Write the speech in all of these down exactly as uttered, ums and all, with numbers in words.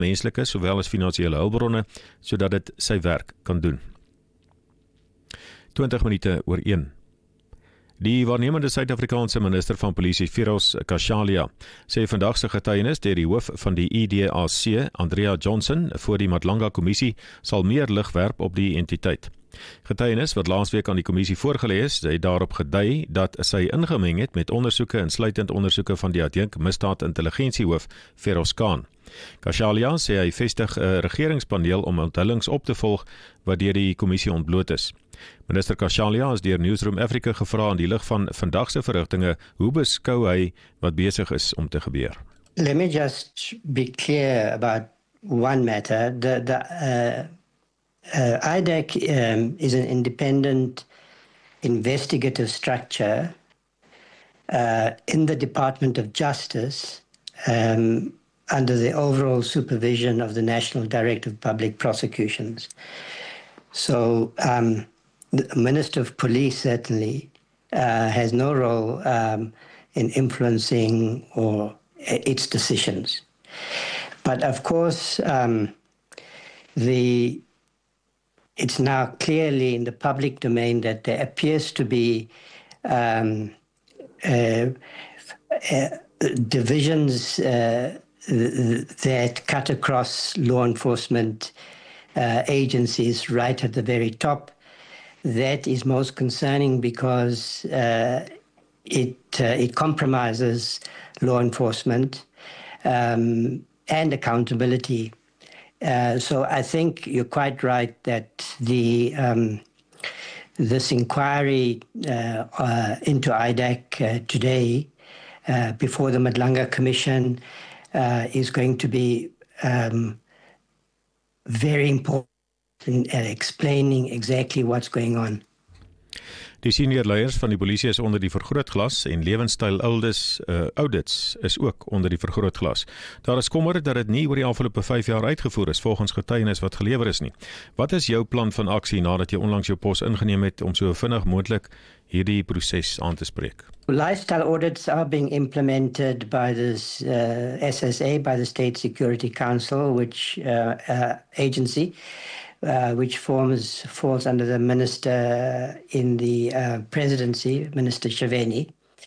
menslike sowel as finansiële hulpbronne, sodat dit sy werk kan doen. twintig minute oor een. Die waarnemende Suid-Afrikaanse minister van polisie, Firoz Khashalia, sê vandag se getuienis deur die hoof van die I D A C, Andrea Johnson, voor die Madlanga-kommissie, sal meer lig werp op die entiteit. Getuienis wat laasweek aan die kommissie voorgelê is, het daarop gedui dat sy ingemeng het met ondersoeke, insluitend ondersoeke van die adjunk misdaad intelligensiehoof Feroz Khan. Khashalia sê hy vestig 'n regeringspaneel om onthullings op te volg wat deur die kommissie ontbloot is. Minister Khashalia is deur Newsroom Africa gevra in die lig van vandag se verrigtinge, hoe beskou hy wat besig is om te gebeur? Let me just be clear about one matter. The, the, uh, uh, I D A C um, is an independent investigative structure uh, in the Department of Justice um, under the overall supervision of the National Director of Public Prosecutions. So um, the Minister of Police certainly uh, has no role um, in influencing or its decisions. But of course, um, the it's now clearly in the public domain that there appears to be um, uh, uh, divisions uh, that cut across law enforcement uh, agencies right at the very top. That is most concerning because uh, it uh, it compromises law enforcement um, and accountability. Uh, so I think you're quite right that the um, this inquiry uh, uh, into I D A C uh, today uh, before the Madlanga Commission uh, is going to be um, very important in uh, explaining exactly what's going on. Die senior leiers van die polisie is onder die vergrootglas en lewenstyl audits, uh, audits is ook onder die vergrootglas. Daar is kommer dat dit nie oor die afgelope vyf jaar uitgevoer is volgens getuienis wat gelewer is nie. Wat is jou plan van aksie nadat jy onlangs jou pos ingeneem het om so vinnig moontlik hierdie proses aan te spreek? Lifestyle audits are being implemented by this uh, S S A, by the State Security Council, which uh, uh, agency. Uh, which forms falls under the minister in the uh, presidency, Minister Shaveni.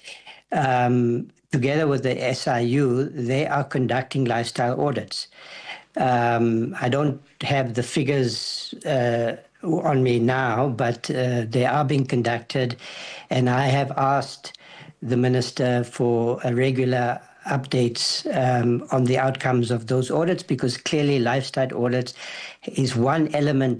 Um, together with the S I U, they are conducting lifestyle audits. Um, I don't have the figures uh, on me now, but uh, they are being conducted, and I have asked the minister for a regular updates um, on the outcomes of those audits, because clearly lifestyle audits is one element